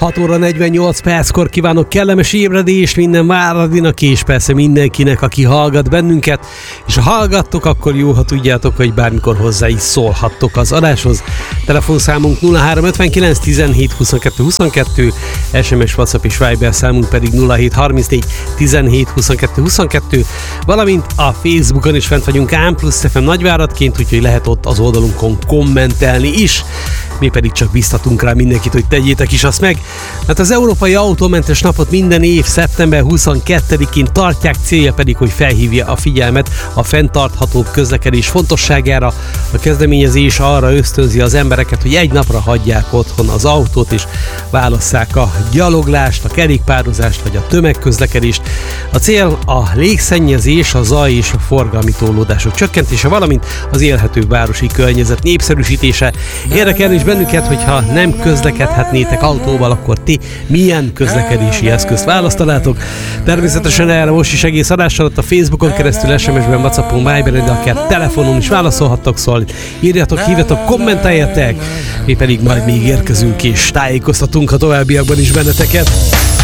6 óra 48 perckor kívánok kellemes ébredést minden Váradinak, és persze mindenkinek, aki hallgat bennünket. És ha hallgattok, akkor jó, ha tudjátok, hogy bármikor hozzá is szólhattok az adáshoz. Telefonszámunk 0359 17 22 22, SMS, WhatsApp és Viber számunk pedig 0734 17 22 22, valamint a Facebookon is fent vagyunk +FM Nagyváradként, úgyhogy lehet ott az oldalunkon kommentelni is. Mi pedig csak biztatunk rá mindenkit, hogy tegyétek is azt meg. Hát az Európai Autómentes Napot minden év szeptember 22-én tartják, célja pedig, hogy felhívja a figyelmet a fenntartható közlekedés fontosságára. A kezdeményezés arra ösztönzi az embereket, hogy egy napra hagyják otthon az autót, és válasszák a gyaloglást, a kerékpározást vagy a tömegközlekedést. A cél a légszennyezés, a zaj és a forgalmi torlódások csökkentése, valamint az élhető városi környezet népszerűsítése. Érdekel is bennünket, hogyha nem közlekedhetnétek autóval, akkor ti milyen közlekedési eszközt választanátok. Természetesen erre most is egész adás alatt a Facebookon keresztül, SMS-ben, WhatsAppon, Viberen, de akár telefonon is válaszolhattok, szóval írjatok, hívjatok, kommenteljetek, mi pedig majd még érkezünk és tájékoztatunk a továbbiakban is benneteket.